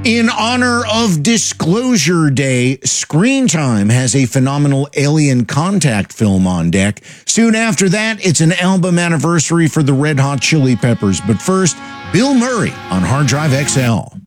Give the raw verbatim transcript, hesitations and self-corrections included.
In honor of Disclosure Day, Screen Time has a phenomenal Alien Contact film on deck. Soon after that, it's an album anniversary for the Red Hot Chili Peppers. But first, Bill Murray on Hard Drive X L.